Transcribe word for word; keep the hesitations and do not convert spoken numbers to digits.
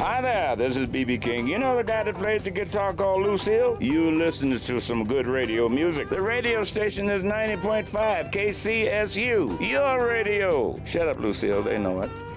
Hi there, this is B B King. You know the guy that plays the guitar called Lucille? You listen to some good radio music. The radio station is ninety point five K C S U. Your radio. Shut up, Lucille. They know it.